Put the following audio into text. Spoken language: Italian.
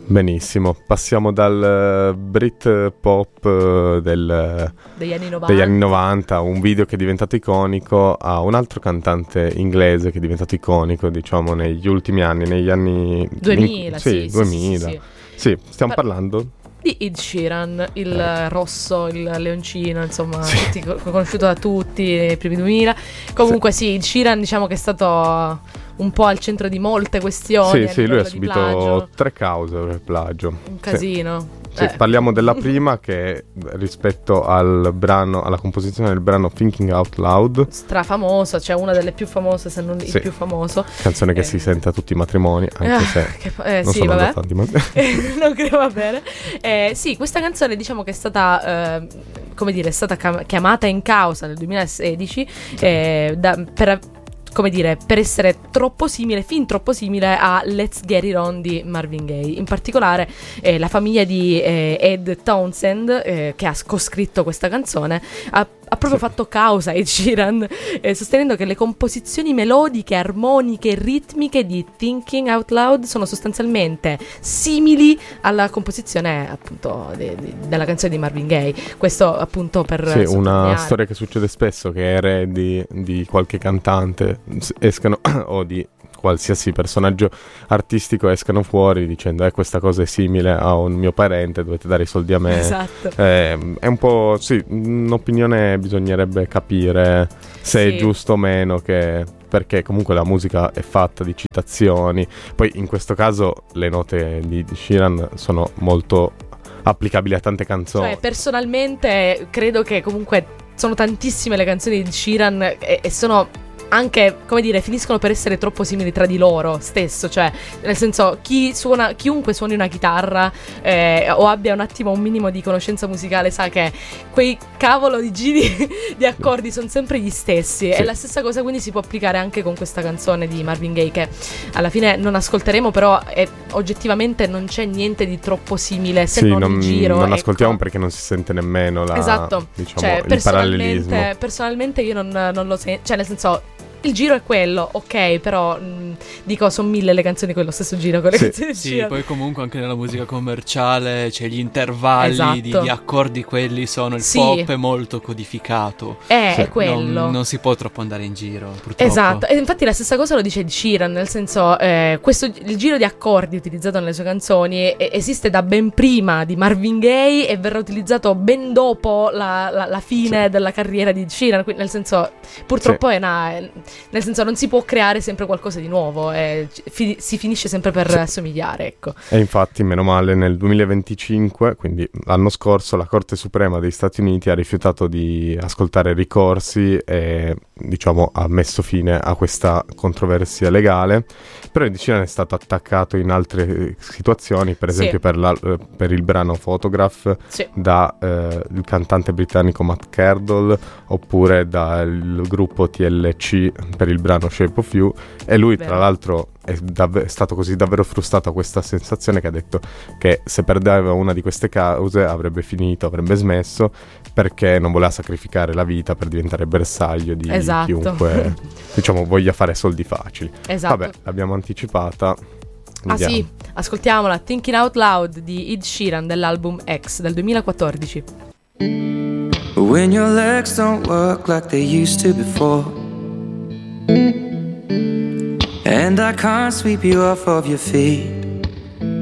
Benissimo, passiamo dal Britpop degli anni 90, un video che è diventato iconico, a un altro cantante inglese che è diventato iconico, diciamo, negli ultimi anni, negli anni 2000, sì, 2000. Sì, stiamo parlando di Ed Sheeran, il rosso, il leoncino, insomma, conosciuto da tutti nei primi 2000. Comunque sì, Ed Sheeran, diciamo che è stato un po' al centro di molte questioni. Sì, lui ha subito 3 cause per plagio. Un casino. Sì, parliamo della prima, che rispetto al brano, alla composizione del brano Thinking Out Loud, strafamosa, cioè una delle più famose, se non il più famoso. Canzone che si sente a tutti i matrimoni, anche se non sono da tanti matrimoni. Non credo, va bene. Sì, questa canzone, diciamo che è stata come dire, è stata chiamata in causa nel 2016 per essere fin troppo simile a Let's Get It On di Marvin Gaye. In particolare la famiglia di Ed Townsend, che ha coscritto questa canzone, ha proprio fatto causa a Ed Sheeran, sostenendo che le composizioni melodiche, armoniche e ritmiche di Thinking Out Loud sono sostanzialmente simili alla composizione appunto della canzone di Marvin Gaye. Questo appunto per una storia che succede spesso, che eredi di qualche cantante escano o di qualsiasi personaggio artistico escano fuori dicendo questa cosa è simile a un mio parente, dovete dare i soldi a me. Esatto. È un po' un'opinione, bisognerebbe capire se è giusto o meno, perché comunque la musica è fatta di citazioni. Poi in questo caso le note di Sheeran sono molto applicabili a tante canzoni. Cioè, personalmente credo che comunque sono tantissime le canzoni di Sheeran e sono anche, come dire, finiscono per essere troppo simili tra di loro stesso. Cioè, nel senso, chiunque suoni una chitarra o abbia un minimo di conoscenza musicale sa che quei cavolo di giri di accordi sono sempre gli stessi. E la stessa cosa quindi si può applicare anche con questa canzone di Marvin Gaye, che alla fine non ascolteremo, però oggettivamente non c'è niente di troppo simile, se non il giro. Non ascoltiamo perché non si sente nemmeno esatto. Diciamo, cioè, il parallelismo. Personalmente io non lo sento, cioè nel senso, il giro è quello, ok, però dico, sono 1000 le canzoni con lo stesso giro, con le canzoni sì, poi comunque anche nella musica commerciale c'è gli intervalli di accordi, quelli sono il pop è molto codificato. È quello. Non si può troppo andare in giro, purtroppo. Esatto, e infatti la stessa cosa lo dice Ed Sheeran, nel senso, il giro di accordi utilizzato nelle sue canzoni esiste da ben prima di Marvin Gaye e verrà utilizzato ben dopo la fine della carriera di Ed Sheeran, nel senso, purtroppo nel senso, non si può creare sempre qualcosa di nuovo, si finisce sempre per assomigliare, ecco. E infatti, meno male, nel 2025, quindi l'anno scorso, la Corte Suprema degli Stati Uniti ha rifiutato di ascoltare ricorsi e, diciamo, ha messo fine a questa controversia legale. Però Ed Sheeran è stato attaccato in altre situazioni, per esempio per il brano Photograph il cantante britannico Matt Cardle, oppure dal gruppo TLC per il brano Shape of You, e lui tra l'altro è stato così davvero frustrato a questa sensazione che ha detto che se perdeva una di queste cause avrebbe smesso, perché non voleva sacrificare la vita per diventare bersaglio di chiunque diciamo voglia fare soldi facili. Vabbè, l'abbiamo anticipata. Andiamo. Sì, ascoltiamola, Thinking Out Loud di Ed Sheeran dell'album X del 2014. When your legs don't work like they used to before, and I can't sweep you off of your feet,